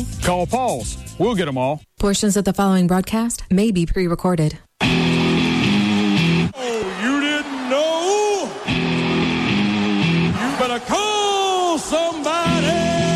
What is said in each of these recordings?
info? Call Paul's. We'll get them all. Portions of the following broadcast may be pre-recorded. Oh, you didn't know? You better call somebody.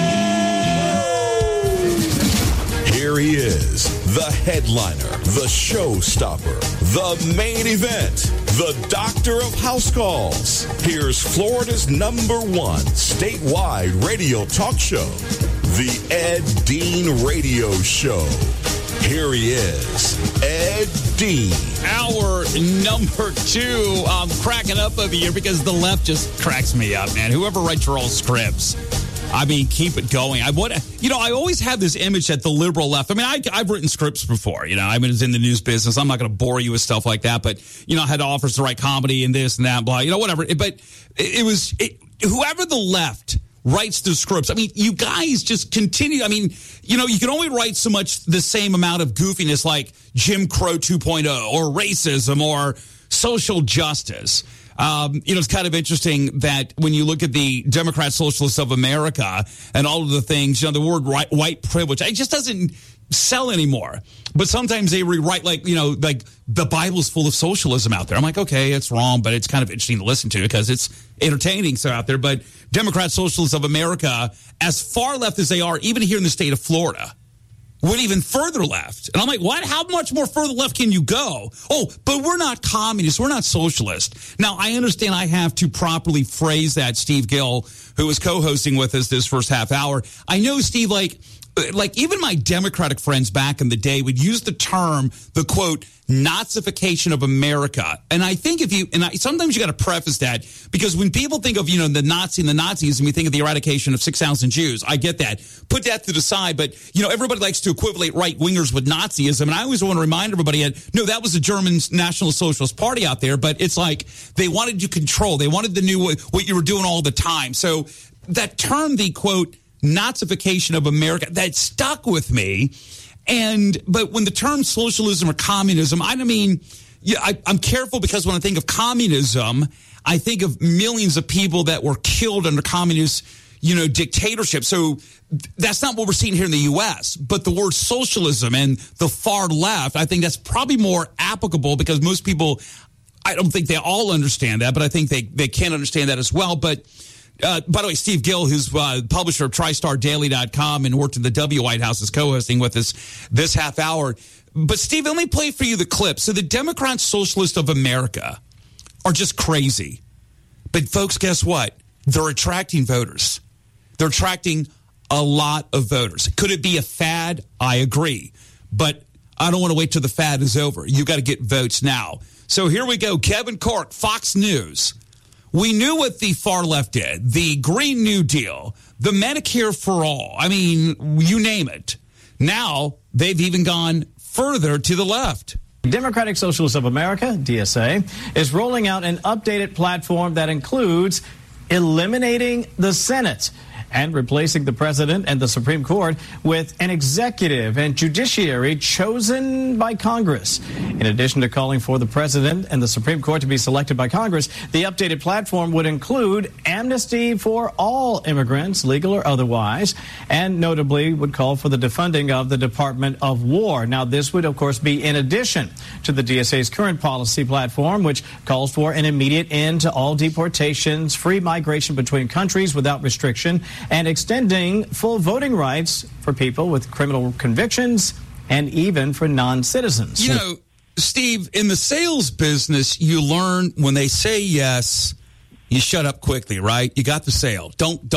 Here he is, the headliner, the showstopper, the main event, the doctor of house calls. Here's Florida's #1 statewide radio talk show, the Ed Dean Radio Show. Here he is, Ed Dean. Hour number 2. I'm cracking up over here because the left just cracks me up, man. Whoever writes your old scripts. I mean, keep it going. I always have this image that the liberal left. I mean, I've written scripts before. I was in the news business. I'm not going to bore you with stuff like that. But, I had offers to write comedy and this and that, blah, whatever. But it was whoever the left writes the scripts. I mean, you guys just continue. I mean, you can only write so much the same amount of goofiness like Jim Crow 2.0 or racism or social justice. It's kind of interesting that when you look at the Democrat Socialists of America and all of the things, the word white privilege, it just doesn't sell anymore. But sometimes they rewrite like the Bible's full of socialism out there. I'm like, okay, it's wrong, but it's kind of interesting to listen to because it's entertaining so out there. But Democrat Socialists of America, as far left as they are, even here in the state of Florida, went even further left. And I'm like, what? How much more further left can you go? Oh, but we're not communists. We're not socialists. Now, I understand I have to properly phrase that, Steve Gill, who was co-hosting with us this first half hour. I know, Steve, like even my Democratic friends back in the day would use the term, the quote, Nazification of America. And I think sometimes you got to preface that because when people think of, the Nazi and the Nazis and we think of the eradication of 6,000 Jews, I get that. Put that to the side. But, everybody likes to equivalent right-wingers with Nazism. And I always want to remind everybody, no, that was the German National Socialist Party out there. But it's like they wanted you control. They wanted to know what you were doing all the time. So that term, the quote, Nazification of America, that stuck with me. But when the term socialism or communism, I'm careful because when I think of communism, I think of millions of people that were killed under communist, dictatorship. So that's not what we're seeing here in the U.S. But the word socialism and the far left, I think that's probably more applicable because most people, I don't think they all understand that, but I think they can understand that as well. But by the way, Steve Gill, who's publisher of TristarDaily.com and worked in the W White House, is co-hosting with us this half hour. But, Steve, let me play for you the clip. So the Democrat Socialists of America are just crazy. But, folks, guess what? They're attracting voters. They're attracting a lot of voters. Could it be a fad? I agree. But I don't want to wait till the fad is over. You got to get votes now. So here we go. Kevin Corke, Fox News. We knew what the far left did, the Green New Deal, the Medicare for All. I mean, you name it. Now they've even gone further to the left. Democratic Socialists of America, DSA, is rolling out an updated platform that includes eliminating the Senate and replacing the president and the Supreme Court with an executive and judiciary chosen by Congress. In addition to calling for the president and the Supreme Court to be selected by Congress, the updated platform would include amnesty for all immigrants, legal or otherwise, and notably would call for the defunding of the Department of War. Now, this would, of course, be in addition to the DSA's current policy platform, which calls for an immediate end to all deportations, free migration between countries without restriction, and extending full voting rights for people with criminal convictions and even for non-citizens. Steve, in the sales business, you learn when they say yes, you shut up quickly, right? You got the sale. Don't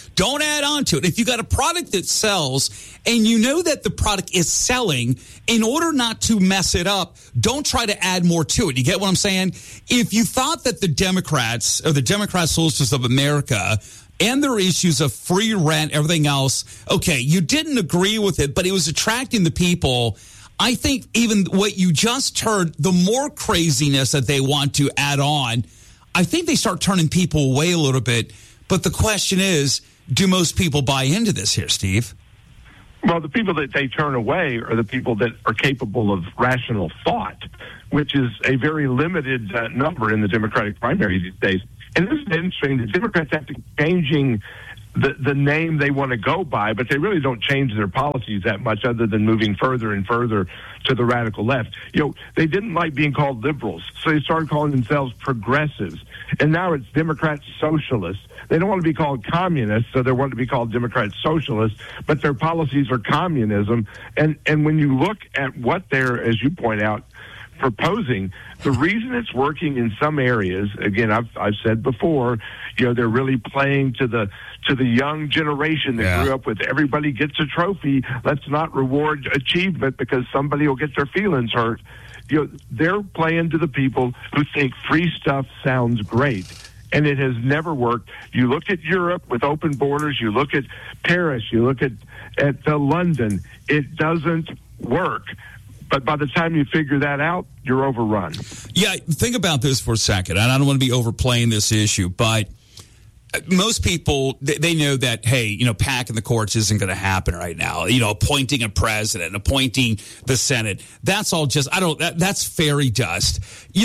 add on to it. If you got a product that sells and you know that the product is selling, in order not to mess it up, don't try to add more to it. You get what I'm saying? If you thought that the Democrats or the Democrat Socialists of America and their issues of free rent, everything else, okay, you didn't agree with it, but it was attracting the people. I think even what you just heard, the more craziness that they want to add on, I think they start turning people away a little bit. But the question is, do most people buy into this here, Steve? Well, the people that they turn away are the people that are capable of rational thought, which is a very limited number in the Democratic primary these days. And this is interesting. The Democrats have to be changing the name they want to go by, but they really don't change their policies that much other than moving further and further to the radical left. They didn't like being called liberals, so they started calling themselves progressives. And now it's Democrat socialists. They don't want to be called communists, so they want to be called Democrat socialists, but their policies are communism. And when you look at what they're, as you point out, proposing, the reason it's working in some areas, again, I've said before, they're really playing to the young generation that grew up with everybody gets a trophy. Let's not reward achievement because somebody will get their feelings hurt. They're playing to the people who think free stuff sounds great. And it has never worked. You look at Europe with open borders, you look at Paris, you look at London, it doesn't work. But by the time you figure that out, you're overrun. Yeah, think about this for a second. And I don't want to be overplaying this issue, but most people, they know that, hey, packing the courts isn't going to happen right now. Appointing a president, appointing the Senate, that's all just, that's fairy dust.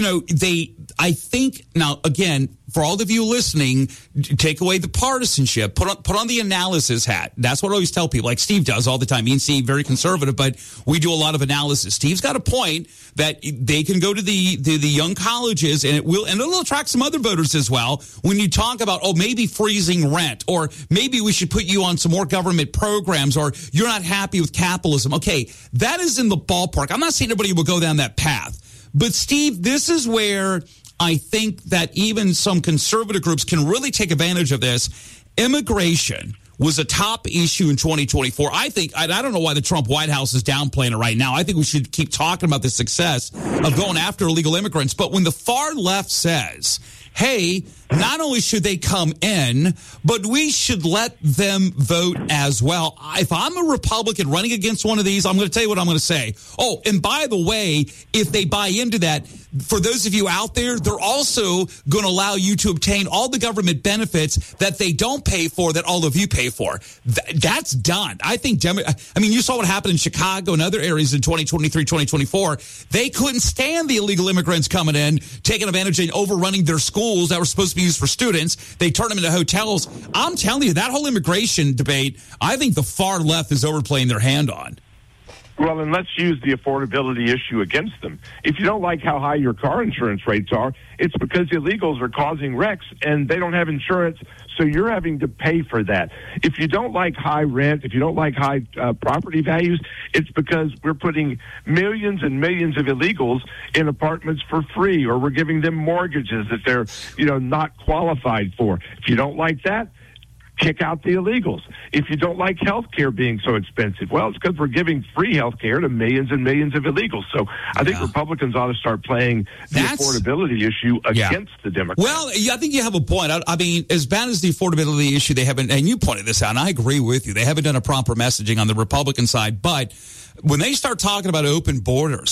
I think, now, again, for all of you listening, take away the partisanship, put on the analysis hat. That's what I always tell people, like Steve does all the time. Me and Steve, very conservative, but we do a lot of analysis. Steve's got a point that they can go to the young colleges and it'll attract some other voters as well. When you talk about, maybe freezing rent, or maybe we should put you on some more government programs, or you're not happy with capitalism. Okay, that is in the ballpark. I'm not saying everybody will go down that path. But Steve, this is where I think that even some conservative groups can really take advantage of this. Immigration was a top issue in 2024. I don't know why the Trump White House is downplaying it right now. I think we should keep talking about the success of going after illegal immigrants. But when the far left says, hey, not only should they come in, but we should let them vote as well. If I'm a Republican running against one of these, I'm going to tell you what I'm going to say. Oh, and by the way, if they buy into that, for those of you out there, they're also going to allow you to obtain all the government benefits that they don't pay for, that all of you pay for. That's done. I think, you saw what happened in Chicago and other areas in 2023, 2024. They couldn't stand the illegal immigrants coming in, taking advantage and overrunning their schools that were supposed to be used for students. They turned them into hotels. I'm telling you, that whole immigration debate, I think the far left is overplaying their hand on. Well, and let's use the affordability issue against them. If you don't like how high your car insurance rates are, it's because illegals are causing wrecks and they don't have insurance, so you're having to pay for that. If you don't like high rent, if you don't like high property values, it's because we're putting millions and millions of illegals in apartments for free, or we're giving them mortgages that they're, not qualified for. If you don't like that, kick out the illegals. If you don't like health care being so expensive, well, it's because we're giving free health care to millions and millions of illegals. So I think Republicans ought to start playing the affordability issue against the Democrats. Well, I think you have a point. I mean, as bad as the affordability issue, they haven't, and you pointed this out, and I agree with you, they haven't done a proper messaging on the Republican side, but when they start talking about open borders,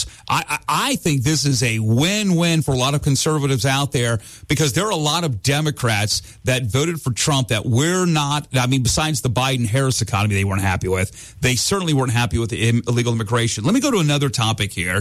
I think this is a win-win for a lot of conservatives out there, because there are a lot of Democrats that voted for Trump that we're not, besides the Biden-Harris economy they weren't happy with, they certainly weren't happy with the illegal immigration. Let me go to another topic here.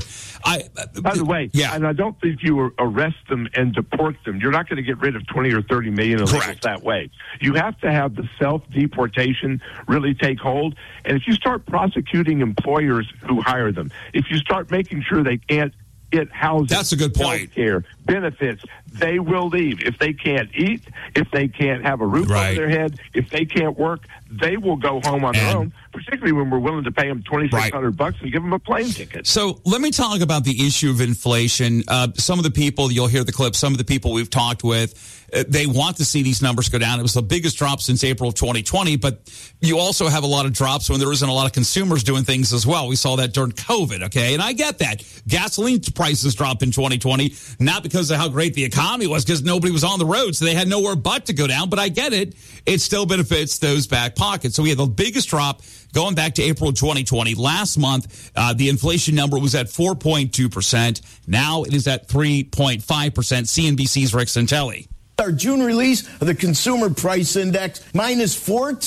By the way, and I don't think you arrest them and deport them. You're not going to get rid of 20 or 30 million illegals that way. You have to have the self-deportation really take hold. And if you start prosecuting employers who hire them, if you start making sure they can't get housing, that's a good point, care, benefits, they will leave. If they can't eat, if they can't have a roof over their head, if they can't work, they will go home on their own, particularly when we're willing to pay them $2,600 and give them a plane ticket. So let me talk about the issue of inflation. Some of the people, you'll hear the clip, some of the people we've talked with, they want to see these numbers go down. It was the biggest drop since April of 2020, but you also have a lot of drops when there isn't a lot of consumers doing things as well. We saw that during COVID, okay? And I get that. Gasoline prices dropped in 2020, not because of how great the economy was, because nobody was on the road, so they had nowhere but to go down. But I get it. It still benefits those back pockets. So we had the biggest drop going back to April 2020. Last month, the inflation number was at 4.2%. Now it is at 3.5%. CNBC's Rick Santelli. Our June release of the Consumer Price Index, minus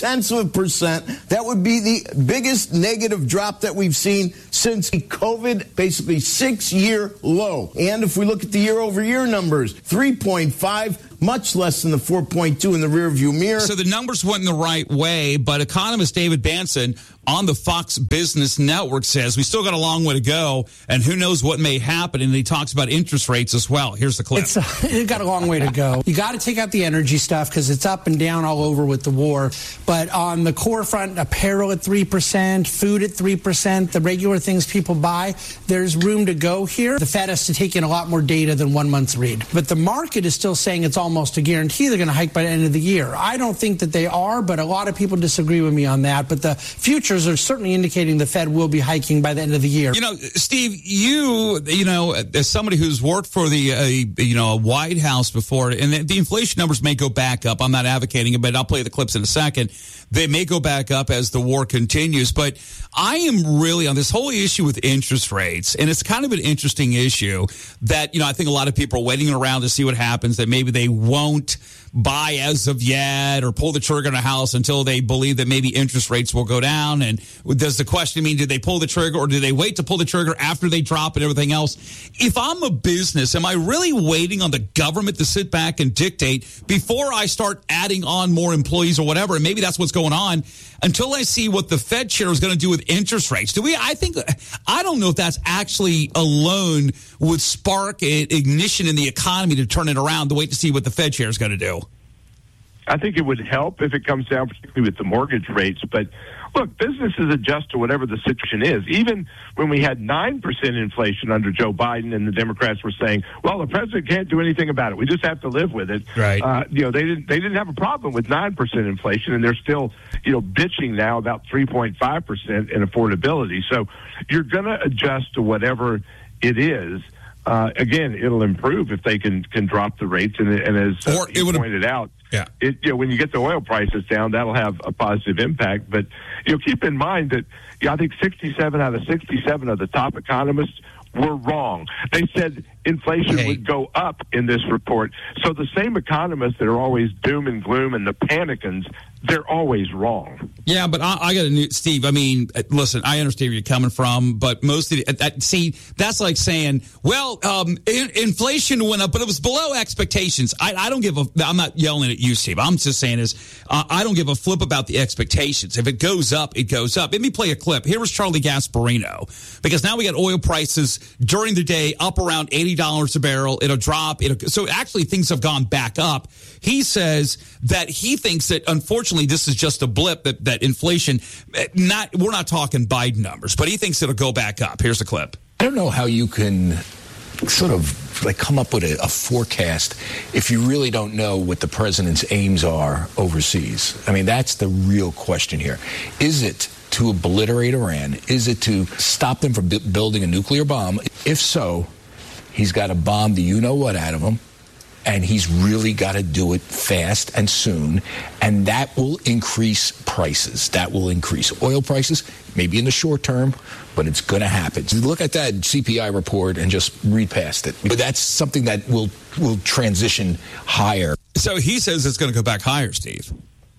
0.4%. That would be the biggest negative drop that we've seen since the COVID, basically 6-year low. And if we look at the year-over-year numbers, 3.5 much less than the 4.2 in the rearview mirror. So the numbers went in the right way, but economist David Banson on the Fox Business Network says we still got a long way to go, and who knows what may happen. And he talks about interest rates as well. Here's the clip. It's got a long way to go. You got to take out the energy stuff because it's up and down all over with the war. But on the core front, apparel at 3%, food at 3%, the regular things people buy, there's room to go here. The Fed has to take in a lot more data than 1 month's read. But the market is still saying it's almost a guarantee they're going to hike by the end of the year. I don't think that they are, but a lot of people disagree with me on that. But the futures are certainly indicating the Fed will be hiking by the end of the year. You know, Steve, you know, as somebody who's worked for the, a White House before, and the inflation numbers may go back up. I'm not advocating it, but I'll play the clips in a second. They may go back up as the war continues, but I am really on this whole issue with interest rates, and it's kind of an interesting issue that, I think a lot of people are waiting around to see what happens, that maybe they won't buy as of yet or pull the trigger on a house until they believe that maybe interest rates will go down. And does the question mean, did they pull the trigger or do they wait to pull the trigger after they drop and everything else? If I'm a business, am I really waiting on the government to sit back and dictate before I start adding on more employees or whatever? And maybe that's what's going on until I see what the Fed chair is going to do with interest rates. I don't know if that's actually alone would spark an ignition in the economy to turn it around, to wait to see what the Fed chair is going to do. I think it would help if it comes down, particularly with the mortgage rates. But look, businesses adjust to whatever the situation is. Even when we had 9% inflation under Joe Biden, and the Democrats were saying, "Well, the president can't do anything about it. We just have to live with it." Right? They didn't have a problem with 9% inflation, and they're still bitching now about 3.5% in affordability. So you're going to adjust to whatever it is. Again, it'll improve if they can drop the rates, and as you pointed out. Yeah. When you get the oil prices down, that'll have a positive impact. But keep in mind that I think 67 out of 67 of the top economists were wrong. They said inflation would go up in this report. So the same economists that are always doom and gloom and the panicans, they're always wrong. Yeah, but I got a new Steve. I mean, listen, I understand where you're coming from, but most of that's like saying, well, inflation went up, but it was below expectations. I don't give I'm not yelling at you, Steve. I'm just saying I don't give a flip about the expectations. If it goes up, it goes up. Let me play a clip. Here was Charlie Gasparino, because now we got oil prices during the day up around $80 a barrel. It'll drop. So actually things have gone back up. He says that he thinks that unfortunately this is just a blip, that inflation, we're not talking Biden numbers, but he thinks it'll go back up. Here's the clip. I don't know how you can sort of come up with a forecast if you really don't know what the president's aims are overseas. I mean, that's the real question here. Is it to obliterate Iran? Is it to stop them from building a nuclear bomb? If so, he's got to bomb the you-know-what out of them. And he's really got to do it fast and soon. And that will increase prices. That will increase oil prices, maybe in the short term, but it's going to happen. So look at that CPI report and just read past it. But that's something that will transition higher. So he says it's going to go back higher, Steve.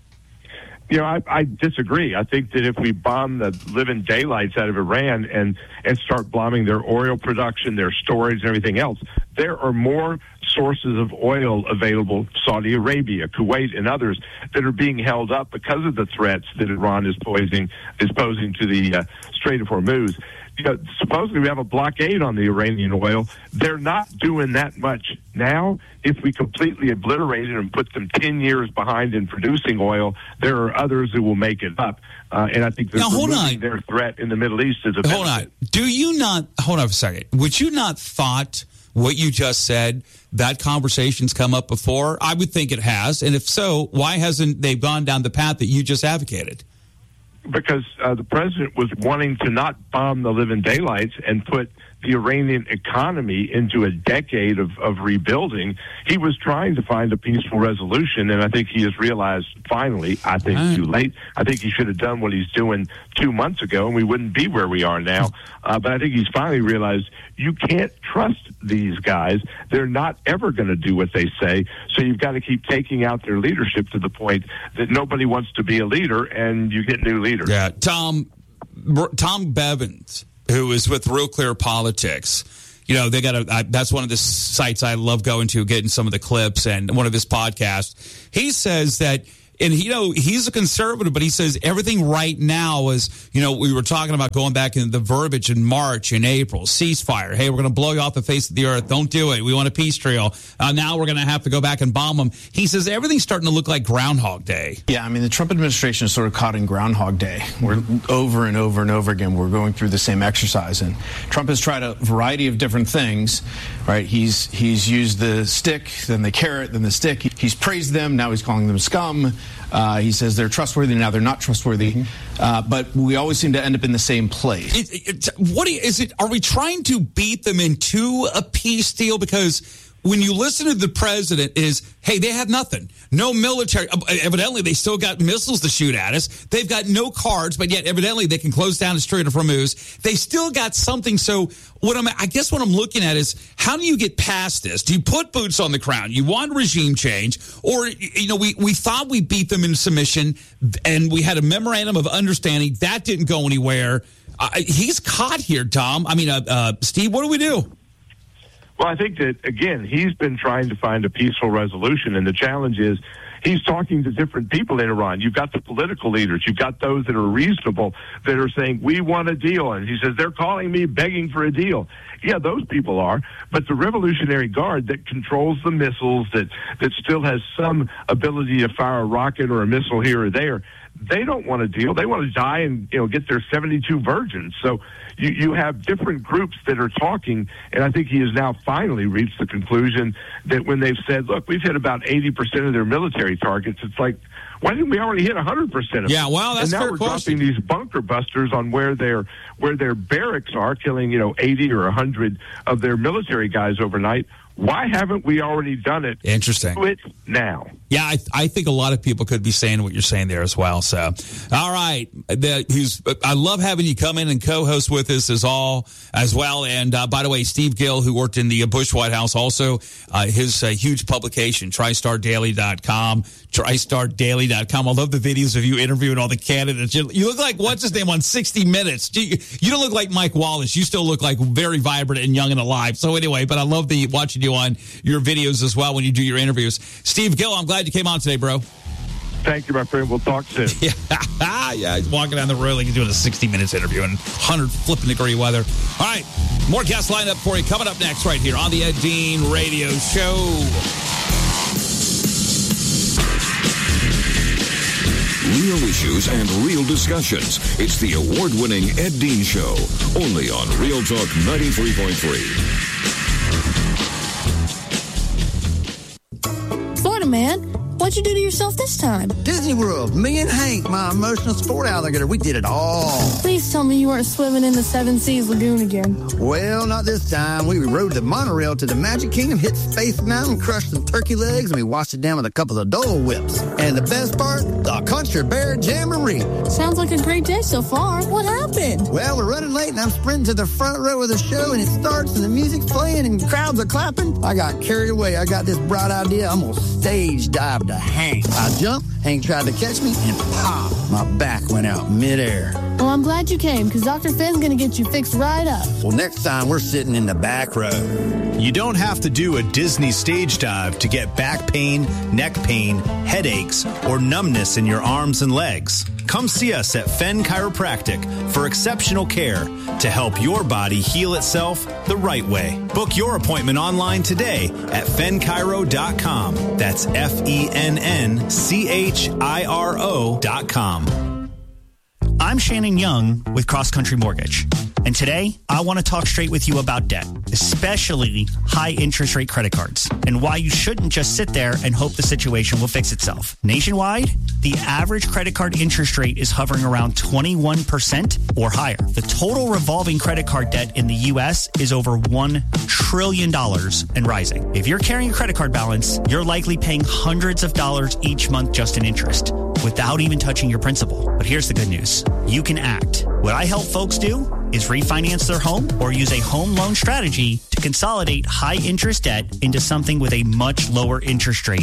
I disagree. I think that if we bomb the living daylights out of Iran and start bombing their oil production, their storage, and everything else, there are more sources of oil available, Saudi Arabia, Kuwait, and others, that are being held up because of the threats that Iran is posing to the Strait of Hormuz. Supposedly we have a blockade on the Iranian oil. They're not doing that much now. If we completely obliterate it and put them 10 years behind in producing oil, there are others who will make it up. And I think they're removing their threat in the Middle East is a benefit. Hold on. Do you not, hold on for a second, would you not thought what you just said, that conversation's come up before? I would think it has. And if so, why hasn't they gone down the path that you just advocated? Because the president was wanting to not bomb the living daylights and put the Iranian economy into a decade of rebuilding. He was trying to find a peaceful resolution, and I think he has realized finally, too late, I think he should have done what he's doing 2 months ago, and we wouldn't be where we are now. But I think he's finally realized you can't trust these guys. They're not ever going to do what they say, so you've got to keep taking out their leadership to the point that nobody wants to be a leader, and you get new leaders. Yeah, Tom Bevins, who is with Real Clear Politics, they got that's one of the sites I love going to, getting some of the clips, and one of his podcasts. He says that, and he's a conservative, but he says everything right now is, we were talking about going back into the verbiage in March and April, ceasefire. Hey, we're going to blow you off the face of the earth. Don't do it. We want a peace treaty. Now we're going to have to go back and bomb them. He says everything's starting to look like Groundhog Day. Yeah, I mean, the Trump administration is sort of caught in Groundhog Day. We're over and over and over again, we're going through the same exercise. And Trump has tried a variety of different things, right? He's used the stick, then the carrot, then the stick. He's praised them. Now he's calling them scum. He says they're trustworthy. Now they're not trustworthy. But we always seem to end up in the same place. Are we trying to beat them into a peace deal? Because when you listen to the president hey, they have nothing. No military. Evidently, they still got missiles to shoot at us. They've got no cards, but yet evidently they can close down the Strait of Hormuz. They still got something. So what I'm looking at is, how do you get past this? Do you put boots on the ground? You want regime change? Or, we thought we beat them in submission, and we had a memorandum of understanding. That didn't go anywhere. He's caught here, Tom. Steve, what do we do? Well, I think that, again, he's been trying to find a peaceful resolution, and the challenge is he's talking to different people in Iran. You've got the political leaders. You've got those that are reasonable, that are saying, we want a deal. And he says, they're calling me begging for a deal. Yeah, those people are. But the Revolutionary Guard that controls the missiles, that still has some ability to fire a rocket or a missile here or there, they don't want a deal. They want to die and get their 72 virgins. So you have different groups that are talking, and I think he has now finally reached the conclusion that when they've said, look, we've hit about 80% of their military targets, it's like, why didn't we already hit 100% of them? Yeah, well, that's and now fair we're question. dropping these bunker busters on where their barracks are, killing 80 or 100 of their military guys overnight. Why haven't we already done it? Interesting. Do it now. Yeah, I think a lot of people could be saying what you're saying there as well. So, all right. I love having you come in and co-host with us as well. And by the way, Steve Gill, who worked in the Bush White House, also his huge publication, TriStarDaily.com. TriStarDaily.com. I love the videos of you interviewing all the candidates. You look like, what's his name, on 60 Minutes. You don't look like Mike Wallace. You still look like very vibrant and young and alive. So anyway, but I love watching you on your videos as well when you do your interviews. Steve Gill, I'm glad you came on today, bro. Thank you, my friend. We'll talk soon. Yeah, he's walking down the road like he's doing a 60 Minutes interview in 100-flipping-degree weather. All right, more guests lined up for you coming up next right here on the Ed Dean Radio Show. Real issues and real discussions. It's the award-winning Ed Dean Show, only on Real Talk 93.3. Florida man, what'd you do to yourself this time? Disney World. Me and Hank, my emotional sport alligator, we did it all. Please tell me you weren't swimming in the Seven Seas Lagoon again. Well, not this time. We rode the monorail to the Magic Kingdom, hit Space Mountain, crushed some turkey legs, and we washed it down with a couple of Dole Whips. And the best part, the Country Bear Jamboree. Sounds like a great day so far. What happened? Well, we're running late, and I'm sprinting to the front row of the show, and it starts, and the music's playing, and crowds are clapping. I got carried away. I got this bright idea. I'm going to stage dive to Hank. I jumped, Hank tried to catch me, and pop, my back went out midair. Well, I'm glad you came, because Dr. Finn's going to get you fixed right up. Well, next time we're sitting in the back row. You don't have to do a Disney stage dive to get back pain, neck pain, headaches, or numbness in your arms and legs. Come see us at Fenn Chiropractic for exceptional care to help your body heal itself the right way. Book your appointment online today at fennchiro.com. That's FENNCHIRO.com. I'm Shannon Young with Cross Country Mortgage. And today, I want to talk straight with you about debt, especially high interest rate credit cards, and why you shouldn't just sit there and hope the situation will fix itself. Nationwide, the average credit card interest rate is hovering around 21% or higher. The total revolving credit card debt in the U.S. is over $1 trillion and rising. If you're carrying a credit card balance, you're likely paying hundreds of dollars each month just in interest, without even touching your principal. But here's the good news. You can act. What I help folks do is refinance their home or use a home loan strategy to consolidate high interest debt into something with a much lower interest rate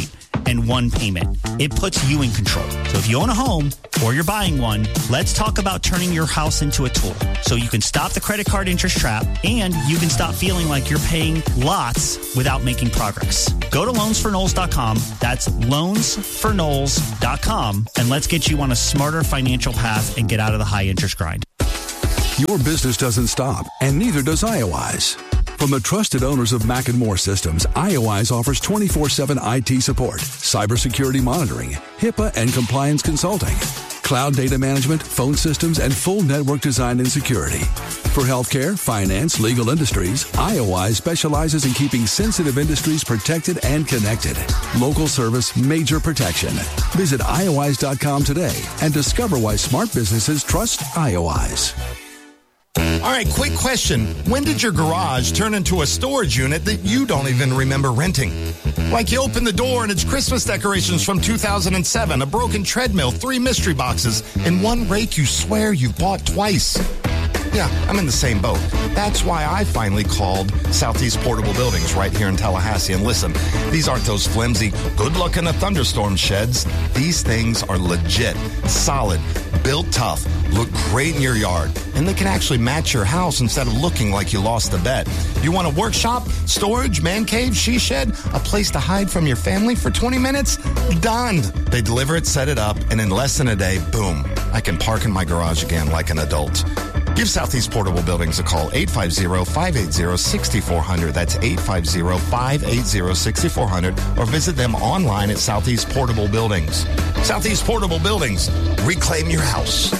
and one payment. It puts you in control. So if you own a home or you're buying one, let's talk about turning your house into a tool so you can stop the credit card interest trap and you can stop feeling like you're paying lots without making progress. Go to loansforknowles.com. That's loansforknowles.com, and let's get you on a smarter financial path and get out of the high interest grind. Your business doesn't stop, and neither does IOWise. From the trusted owners of Mac & More Systems, IOWise offers 24/7 IT support, cybersecurity monitoring, HIPAA and compliance consulting, cloud data management, phone systems, and full network design and security. For healthcare, finance, legal industries, IOWise specializes in keeping sensitive industries protected and connected. Local service, major protection. Visit IOWise.com today and discover why smart businesses trust IOWise. All right, quick question. When did your garage turn into a storage unit that you don't even remember renting? Like you open the door and it's Christmas decorations from 2007, a broken treadmill, 3 mystery boxes, and 1 rake you swear you've bought twice. Yeah, I'm in the same boat. That's why I finally called Southeast Portable Buildings right here in Tallahassee. And listen, these aren't those flimsy, good luck in a thunderstorm sheds. These things are legit, solid, built tough, look great in your yard, and they can actually match your house instead of looking like you lost a bet. You want a workshop, storage, man cave, she shed, a place to hide from your family for 20 minutes? Done. They deliver it, set it up, and in less than a day, boom, I can park in my garage again like an adult. Give Southeast Portable Buildings a call, 850-580-6400. That's 850-580-6400. Or visit them online at Southeast Portable Buildings. Southeast Portable Buildings. Reclaim your house.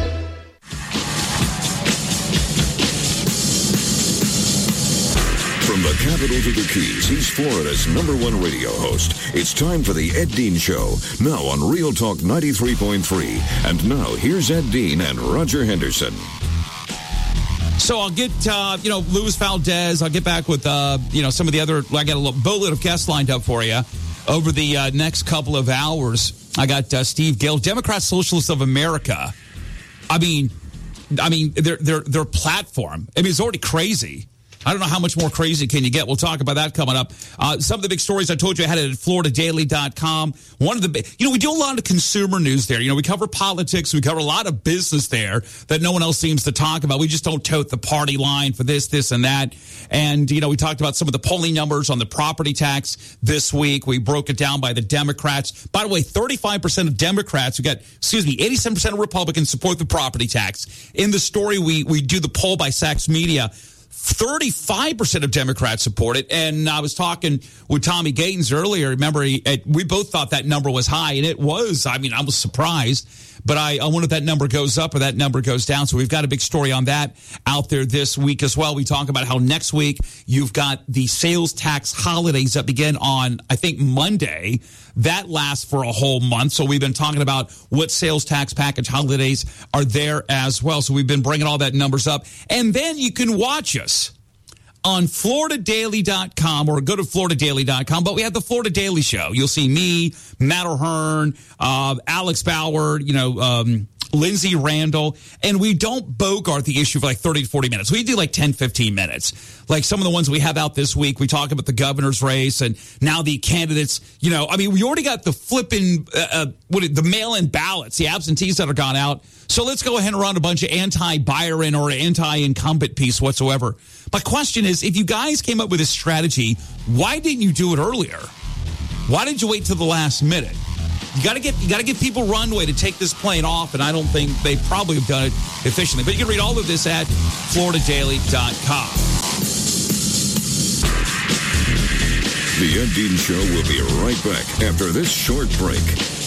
From the capital to the Keys, he's Florida's #1 radio host. It's time for the Ed Dean Show, now on Real Talk 93.3. And now, here's Ed Dean and Roger Henderson. So I'll get, Luis Valdez. I'll get back with, some of the other. I got a boatload of guests lined up for you over the next couple of hours. I got Steve Gale, Democrat Socialists of America. I mean, their platform. I mean, it's already crazy. I don't know how much more crazy can you get. We'll talk about that coming up. Some of the big stories I told you I had it at FloridaDaily.com. One of the, we do a lot of consumer news there. We cover politics. We cover a lot of business there that no one else seems to talk about. We just don't tote the party line for this, and that. And, we talked about some of the polling numbers on the property tax this week. We broke it down by the Democrats. By the way, 35% of Democrats, 87% of Republicans support the property tax. In the story, we do the poll by Sachs Media. 35% of Democrats support it. And I was talking with Tommy Gatens earlier. Remember, we both thought that number was high, and it was. I was surprised. But I wonder if that number goes up or that number goes down. So we've got a big story on that out there this week as well. We talk about how next week you've got the sales tax holidays that begin on, I think, Monday. That lasts for a whole month. So we've been talking about what sales tax package holidays are there as well. So we've been bringing all that numbers up. And then you can watch us on FloridaDaily.com or go to FloridaDaily.com. But we have the Florida Daily Show. You'll see me, Matt O'Hearn, Alex Bauer, Lindsay Randall, and we don't bogart the issue for like 30 to 40 minutes. We do like 10, 15 minutes. Like some of the ones we have out this week, we talk about the governor's race and now the candidates, we already got the flipping, the mail-in ballots, the absentees that are gone out. So let's go ahead and run a bunch of anti-Byron or anti-incumbent piece whatsoever. My question is, if you guys came up with this strategy, why didn't you do it earlier? Why did you wait till the last minute? You got to give people runway to take this plane off, and I don't think they probably have done it efficiently. But you can read all of this at FloridaDaily.com. The Ed Dean Show will be right back after this short break.